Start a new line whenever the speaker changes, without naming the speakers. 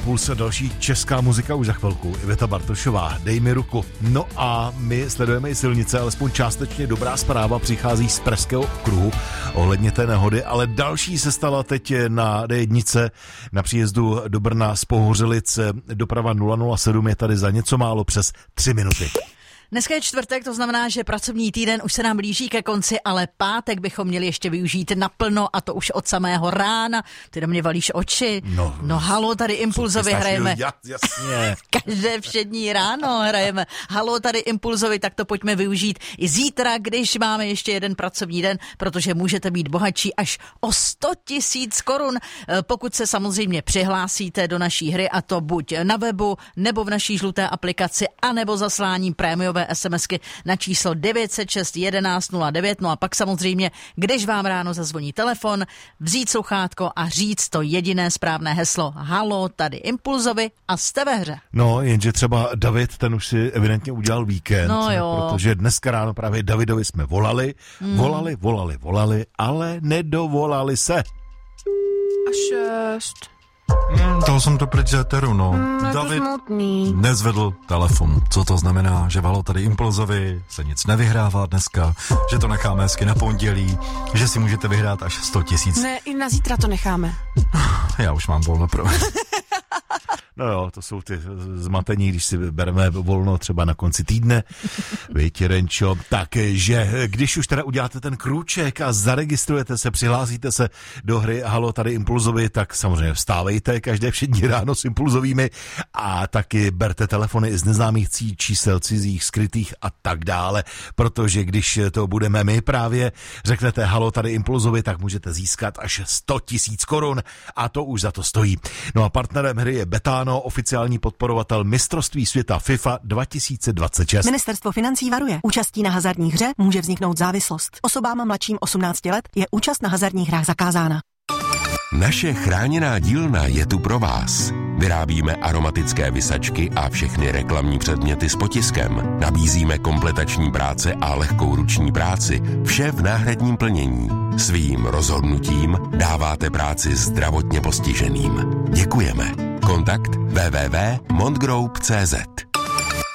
Impuls a další česká muzika už za chvilku. Iveta Bartošová, dej mi ruku. No a my sledujeme i silnice, alespoň částečně dobrá zpráva přichází z Pražského okruhu ohledně té nehody, ale další se stala teď na D1 na příjezdu do Brna z Pohořelic. Doprava 007 je tady za něco málo přes 3 minuty.
Dneska je čtvrtek, to znamená, že pracovní týden už se nám blíží ke konci, ale pátek bychom měli ještě využít naplno a to už od samého rána. Ty do mě valíš oči. No halo, tady Impulzovi hrajeme.
Jasně.
Každé všední ráno hrajeme. Halo, tady Impulzovi, tak to pojďme využít i zítra, když máme ještě jeden pracovní den, protože můžete být bohatší až o 100 000 korun, pokud se samozřejmě přihlásíte do naší hry, a to buď na webu, nebo v naší žluté aplikaci, anebo zasláním prémiové SMSky na číslo 906 11 09. No a pak samozřejmě, když vám ráno zazvoní telefon, vzít sluchátko a říct to jediné správné heslo. Halo, tady Impulzovi a jste ve hře.
No, jenže třeba David, ten už si evidentně udělal víkend,
no jo.
Protože dneska ráno právě Davidovi jsme volali, ale nedovolali se.
A 6.
Dal jsem to pryč z éteru, no.
David
nezvedl telefon. Co to znamená? Že Halo tady Impulzovi se nic nevyhrává dneska, že to necháme hezky na pondělí, že si můžete vyhrát až 100 000.
Ne, i na zítra to necháme.
Já už mám volno pro.
No jo, to jsou ty zmatení, když si bereme volno třeba na konci týdne. Víte, Renčo, takže když už teda uděláte ten krůček a zaregistrujete se, přihlásíte se do hry Halo tady Impulzovi, tak samozřejmě vstávejte každé všední ráno s Impulzovými a taky berte telefony z neznámých čísel, cizích, skrytých a tak dále, protože když to budeme my právě, řeknete Halo tady Impulzovi, tak můžete získat až 100 000 korun a to už za to stojí. No a partnerem hry je Betano, oficiální podporovatel mistrovství světa FIFA 2026.
Ministerstvo financí varuje. Účastí na hazardní hře může vzniknout závislost. Osobám mladším 18 let je účast na hazardních hrách zakázána.
Naše chráněná dílna je tu pro vás. Vyrábíme aromatické visačky a všechny reklamní předměty s potiskem. Nabízíme kompletační práce a lehkou ruční práci. Vše v náhradním plnění. Svým rozhodnutím dáváte práci zdravotně postiženým. Děkujeme. Kontakt www.montgroup.cz